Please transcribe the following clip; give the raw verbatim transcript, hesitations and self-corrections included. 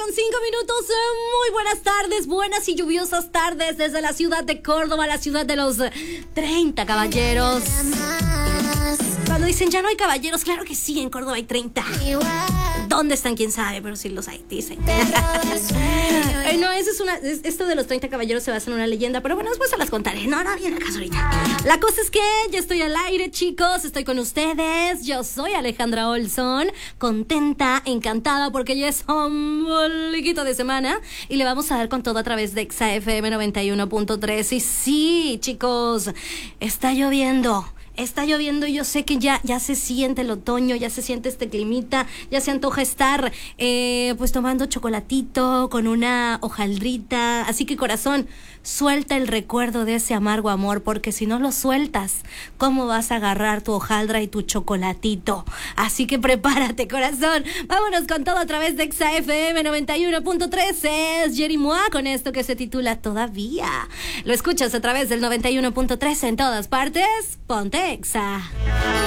con cinco minutos. Muy buenas tardes, buenas y lluviosas tardes desde la ciudad de Córdoba, la ciudad de los treinta caballeros. Cuando dicen ya no hay caballeros, claro que sí, en Córdoba hay treinta. ¿Dónde están? ¿Quién sabe? Pero sí los hay, dicen. Ay, no, eso es una, es, esto de los treinta caballeros se basa en una leyenda, pero bueno, después se las contaré. No, no viene el caso ahorita. La cosa es que ya estoy al aire, chicos, estoy con ustedes. Yo soy Alejandra Olson, contenta, encantada, porque ya es un boliquito de semana y le vamos a dar con todo a través de Exa F M noventa y uno punto tres. Y sí, chicos, está lloviendo. Está lloviendo y yo sé que ya, ya se siente el otoño, ya se siente este climita, ya se antoja estar eh, pues tomando chocolatito con una hojaldrita. Así que, corazón, suelta el recuerdo de ese amargo amor, porque si no lo sueltas, ¿cómo vas a agarrar tu hojaldra y tu chocolatito? Así que prepárate, corazón. Vámonos con todo a través de Exa F M noventa y uno punto tres. Es Jerry Moa con esto que se titula Todavía. Lo escuchas a través del noventa y uno punto tres en todas partes. Ponte Exa.